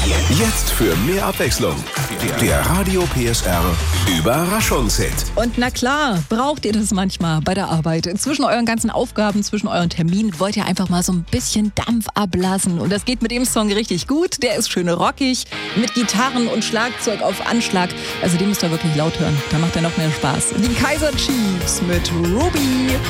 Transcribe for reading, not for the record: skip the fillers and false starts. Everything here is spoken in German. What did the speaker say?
Jetzt für mehr Abwechslung. Der Radio PSR Überraschungshit. Und na klar, braucht ihr das manchmal bei der Arbeit. Zwischen euren ganzen Aufgaben, zwischen euren Terminen wollt ihr einfach mal so ein bisschen Dampf ablassen. Und das geht mit dem Song richtig gut. Der ist schön rockig, mit Gitarren und Schlagzeug auf Anschlag. Also den müsst ihr wirklich laut hören. Da macht er noch mehr Spaß. Die Kaiser Chiefs mit Ruby.